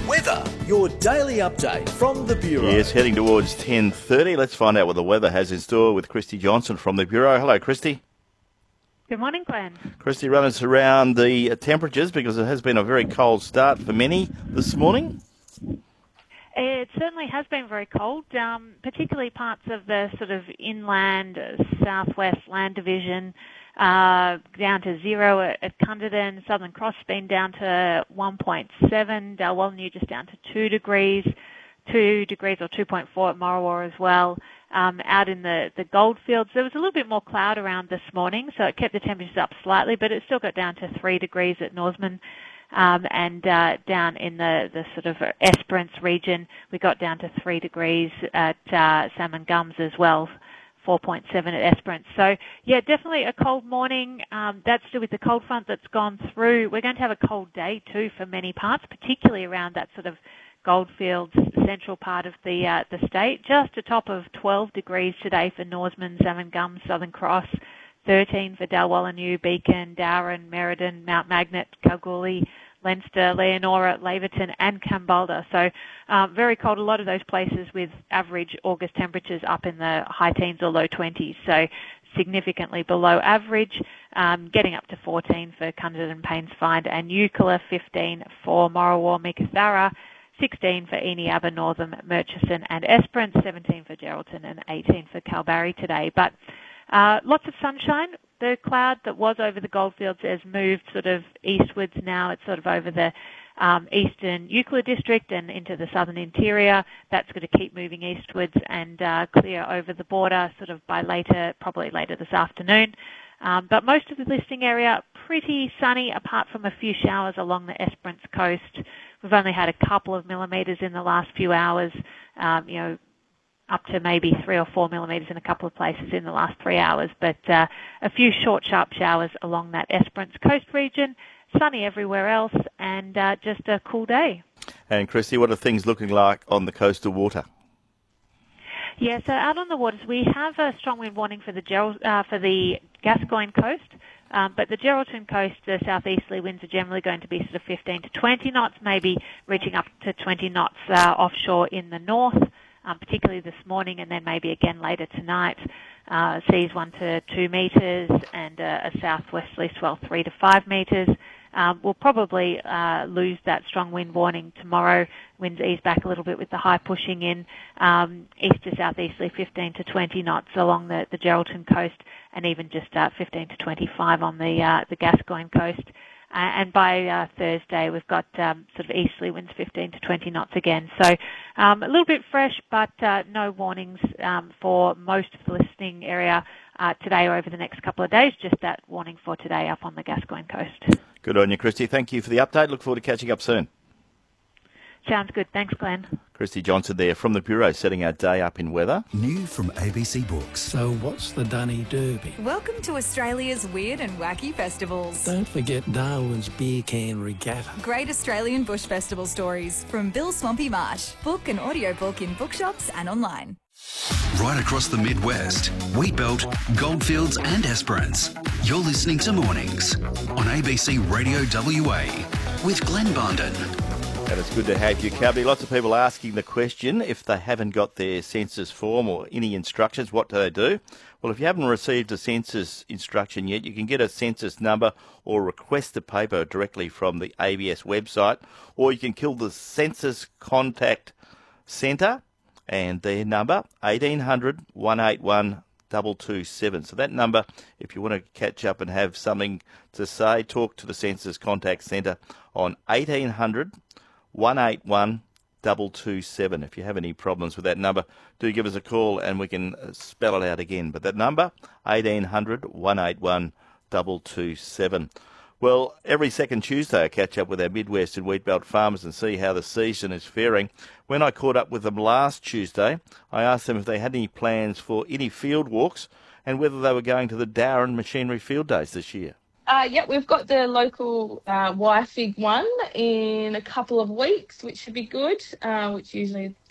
Weather, your daily update from the Bureau. Yes, heading towards 10:30. Let's find out what the weather has in store with Christy Johnson from the Bureau. Hello, Christy. Good morning, Glenn. Christy, run us around the temperatures because it has been a very cold start for many this morning. It certainly has been very cold, particularly parts of the sort of inland, southwest land division, down to 0 at Cunderdin. Southern Cross been down to 1.7, Dalwallinu just down to 2 degrees, 2 degrees or 2.4 at Morawar as well. Out in the goldfields, there was a little bit more cloud around this morning, so it kept the temperatures up slightly, but it still got down to 3 degrees at Norseman. And down in the sort of Esperance region, we got down to 3 degrees at Salmon Gums as well, 4.7 at Esperance. So, yeah, definitely a cold morning. That's to do with the cold front that's gone through. We're going to have a cold day too for many parts, particularly around that sort of Goldfields central part of the state. Just a top of 12 degrees today for Norseman, Salmon Gums, Southern Cross. 13 for Dalwallinu, Beacon, Darwin, Merredin, Mount Magnet, Kalgoorlie, Leinster, Leonora, Laverton and Kambalda. So very cold, a lot of those places with average August temperatures up in the high teens or low 20s. So significantly below average, getting up to 14 for Cunderdin, Paynes Find and Eucla, 15 for Morawar, Meekatharra, 16 for Eneabba, Northam, Murchison and Esperance, 17 for Geraldton and 18 for Kalbarri today. But lots of sunshine. The cloud that was over the goldfields has moved sort of eastwards now. It's sort of over the eastern Eucla district and into the southern interior. That's going to keep moving eastwards and clear over the border sort of by later, probably later this afternoon. But most of the listing area, pretty sunny apart from a few showers along the Esperance coast. We've only had a couple of millimetres in the last few hours, up to maybe 3 or 4 millimetres in a couple of places in the last 3 hours, but a few short, sharp showers along that Esperance coast region, sunny everywhere else, and just a cool day. And Christy, what are things looking like on the coastal water? Yeah, so out on the waters, we have a strong wind warning for the Gascoyne coast, but the Geraldton coast, the southeasterly winds are generally going to be sort of 15 to 20 knots, maybe reaching up to 20 knots offshore in the north. Particularly this morning and then maybe again later tonight. Seas 1 to 2 metres and a southwesterly swell 3 to 5 metres. We'll probably lose that strong wind warning tomorrow. Winds ease back a little bit with the high pushing in east to southeasterly 15 to 20 knots along the Geraldton coast and even just 15 to 25 on the Gascoyne coast. And by Thursday, we've got sort of easterly winds 15 to 20 knots again. So a little bit fresh, but no warnings for most of the listening area today or over the next couple of days. Just that warning for today up on the Gascoyne coast. Good on you, Christy. Thank you for the update. Look forward to catching up soon. Sounds good. Thanks, Glenn. Christy Johnson there from the Bureau, setting our day up in weather. New from ABC Books. So what's the Dunny Derby? Welcome to Australia's weird and wacky festivals. Don't forget Darwin's Beer Can Regatta. Great Australian Bush Festival stories from Bill Swampy Marsh. Book an audiobook in bookshops and online. Right across the Midwest, Wheatbelt, Goldfields and Esperance. You're listening to Mornings on ABC Radio WA with Glenn Bondon. And it's good to have you, Cabby. Lots of people asking the question, if they haven't got their census form or any instructions, what do they do? Well, if you haven't received a census instruction yet, you can get a census number or request a paper directly from the ABS website, or you can call the Census Contact Centre and their number, 1800 181 227. So that number, if you want to catch up and have something to say, talk to the Census Contact Centre on 1800 181 227. If you have any problems with that number, do give us a call and we can spell it out again. But that number, 1800 181 227. Well, every second Tuesday I catch up with our Midwest and Wheatbelt farmers and see how the season is faring. When I caught up with them last Tuesday, I asked them if they had any plans for any field walks and whether they were going to the Darwin Machinery Field Days this year. We've got the local YFIG one in a couple of weeks, which should be good, which usually